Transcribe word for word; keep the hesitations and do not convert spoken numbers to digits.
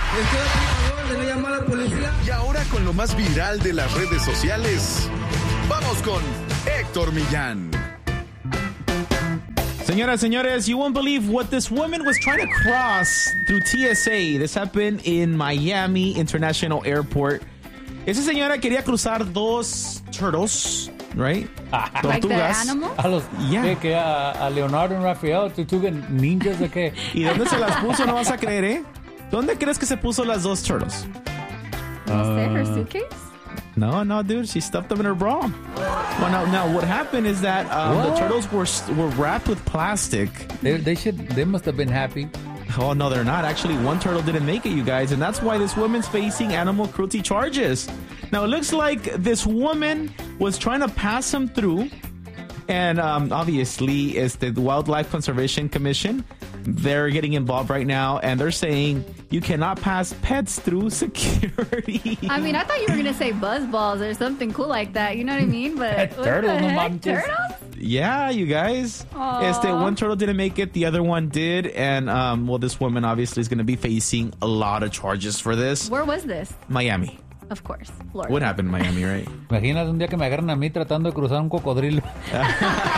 Y ahora con lo más viral de las redes sociales, vamos con Héctor Millán. Señoras, señores, you won't believe what this woman was trying to cross through T S A. This happened in Miami International Airport. Esa señora quería cruzar dos turtles, right? Like the animal? A los, Yeah. ¿qué, qué, a, a Leonardo y Rafael, Tortuga Ninjas de qué? ¿Y dónde se las puso? No vas a creer, ¿eh? ¿Dónde crees que se puso las dos turtles? No sé, her suitcase? No, no, dude. She stuffed them in her bra. Well, now, now what happened is that um, the What? turtles were were wrapped with plastic. They, they should. They must have been happy. Oh, no, they're not. Actually, one turtle didn't make it, you guys. And that's why this woman's facing animal cruelty charges. Now, it looks like this woman was trying to pass him through. And um, obviously, it's the Wildlife Conservation Commission. They're getting involved right now. And they're saying you cannot pass pets through security. I mean, I thought you were going to say buzz balls or something cool like that. You know what I mean? But what Turtle, the no heck? manches. Turtles? Yeah, you guys. Aw. Este, one turtle didn't make it. The other one did. And, um, well, this woman obviously is going to be facing a lot of charges for this. Where was this? Miami. Of course, Florida. What happened in Miami, right? Imagínate un día que me agarran a mí tratando de cruzar un cocodrilo.